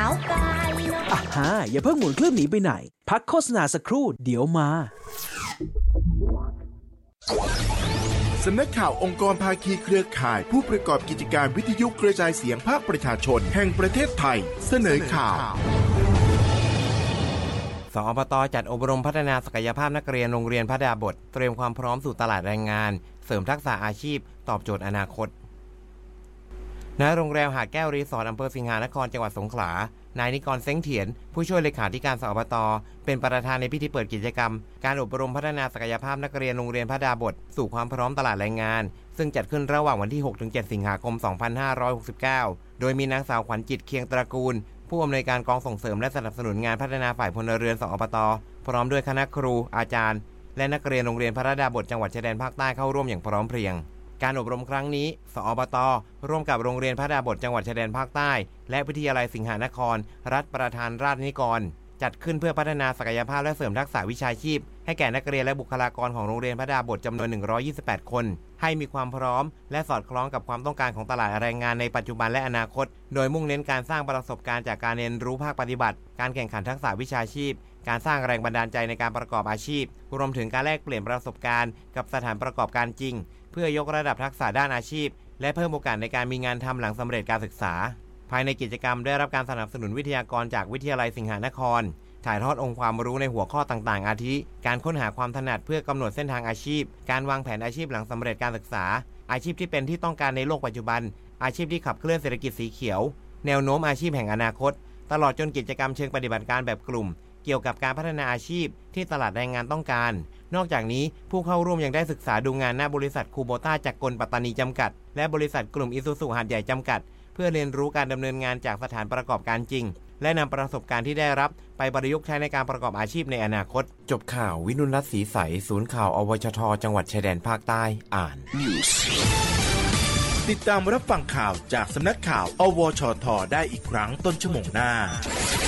กายเนาะอย่าเพิ่งหมุนเครื่องหนีไปไหนพักโฆษณาสักครู่เดี๋ยวมาสำนักข่าวองค์กรภาคีเครือข่ายผู้ประกอบกิจการวิทยุกระจายเสียงภาคประชาชนแห่งประเทศไทยเสนอข่าวสอบต.จัดอบรมพัฒนาศักยภาพนักเรียนโรงเรียนพระดาบทเตรียมความพร้อมสู่ตลาดแรงงานเสริมทักษะอาชีพตอบโจทย์อนาคตณโรงแรมหาดแก้วรีสอร์ทอำเภอสิงหานครจังหวัดสงขลานายนิกรเซ้งเถียนผู้ช่วยเลขาธิการสอบต.เป็นประธานในพิธีเปิดกิจกรรมการอบรมพัฒนาศักยภาพนักเรียนโรงเรียนพระดาบทสู่ความพร้อมตลาดแรงงานซึ่งจัดขึ้นระหว่างวันที่ 6-7 สิงหาคม 2569 โดยมีนางสาวขวัญจิตเคียงตระกูลผู้อำนวยการกองส่งเสริมและสนับสนุนงานพัฒนาฝ่ายพลเรือนสอบต.พร้อมด้วยคณะครูอาจารย์และนักเรียนโรงเรียนพระดาบทจังหวัดชายแดนภาคใต้เข้าร่วมอย่างพร้อมเพรียงการอบรมครั้งนี้สอบต.ร่วมกับโรงเรียนพระดาบทจังหวัดชายแดนภาคใต้และวิทยาลัยสิงหานครรัฐประธานราษฎรนิกรจัดขึ้นเพื่อพัฒนาศักยภาพและเสริมทักษะวิชาชีพให้แก่นักเรียนและบุคลากรของโรงเรียนพระดาบทจำนวน128คนให้มีความพร้อมและสอดคล้องกับความต้องการของตลาดแรงงานในปัจจุบันและอนาคตโดยมุ่งเน้นการสร้างประสบการณ์จากการเรียนรู้ภาคปฏิบัติการแข่งขันทักษะวิชาชีพการสร้างแรงบันดาลใจในการประกอบอาชีพรวมถึงการแลกเปลี่ยนประสบการณ์กับสถานประกอบการจริงเพื่อยกระดับทักษะด้านอาชีพและเพิ่มโอกาสในการมีงานทำหลังสำเร็จการศึกษาภายในกิจกรรมได้รับการสนับสนุนวิทยากรจากวิทยาลัยสิงหานครถ่ายทอดองค์ความรู้ในหัวข้อต่างๆอาทิการค้นหาความถนัดเพื่อกำหนดเส้นทางอาชีพการวางแผนอาชีพหลังสำเร็จการศึกษาอาชีพที่เป็นที่ต้องการในโลกปัจจุบันอาชีพที่ขับเคลื่อนเศรษฐกิจสีเขียวแนวโน้มอาชีพแห่งอนาคตตลอดจนกิจกรรมเชิงปฏิบัติการแบบกลุ่มเกี่ยวกับการพัฒนาอาชีพที่ตลาดแรงงานต้องการนอกจากนี้ผู้เข้าร่วมยังได้ศึกษาดูงานหน้าบริษัทคูโบต้าจักรกลปัตตานีจำกัดและบริษัทกลุ่มอิซูซุหาดใหญ่จำกัดเพื่อเรียนรู้การดำเนินงานจากสถานประกอบการจริงและนำประสบการณ์ที่ได้รับไปประยุกต์ใช้ในการประกอบอาชีพในอนาคตจบข่าววินุรัตน์ศรีใสศูนย์ข่าวอวชทจังหวัดชายแดนภาคใต้อ่านติดตามรับฟังข่าวจากสำนักข่าวอวชทได้อีกครั้งต้นชั่วโมงหน้า